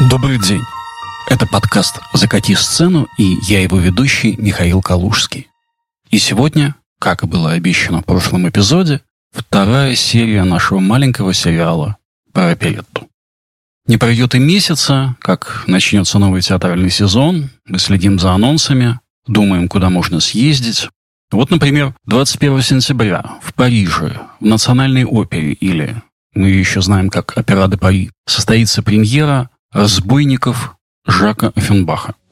Добрый день. Это подкаст «Закати сцену» и я его ведущий Михаил Калужский. И сегодня, как и было обещано в прошлом эпизоде, вторая серия нашего маленького сериала про оперетту. Не пройдет и месяца, как начнется новый театральный сезон, мы следим за анонсами, думаем, куда можно съездить. Вот, например, 21 сентября в Париже, в Национальной опере, или мы ее еще знаем как «Опера де Пари», состоится премьера «Разбойников» Жака Оффенбаха.